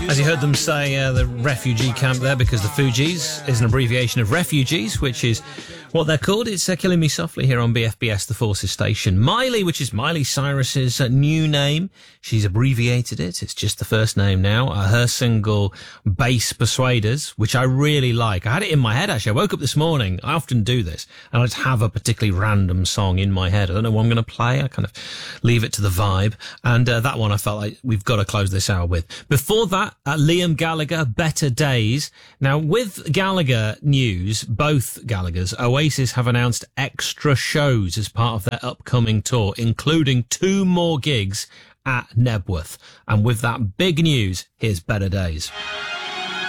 As you heard them say, the refugee camp there, because the Fugees is an abbreviation of refugees, which is what they're called. It's Killing Me Softly here on BFBS, the Forces station. Miley, which is Miley Cyrus's new name. She's abbreviated it. It's just the first name now. Her single, Bass Persuaders, which I really like. I had it in my head, actually. I woke up this morning. I often do this, and I just have a particularly random song in my head. I don't know what I'm going to play. I kind of leave it to the vibe. And that one I felt like we've got to close this hour with. Before that, Liam Gallagher, Better Days. Now, with Gallagher news, both Gallaghers, Oasis have announced extra shows as part of their upcoming tour, including 2 more gigs at Nebworth. And with that big news, here's Better Days.